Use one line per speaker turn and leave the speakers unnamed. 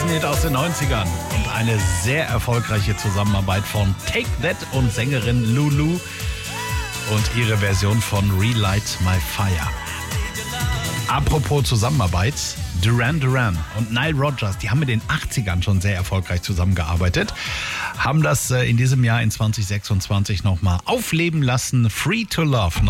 Hit aus den 90ern und eine sehr erfolgreiche Zusammenarbeit von Take That und Sängerin Lulu und ihre Version von Relight My Fire. Apropos Zusammenarbeit, Duran Duran und Nile Rodgers, die haben in den 80ern schon sehr erfolgreich zusammengearbeitet, haben das in diesem Jahr in 2026 nochmal aufleben lassen. Free to Love.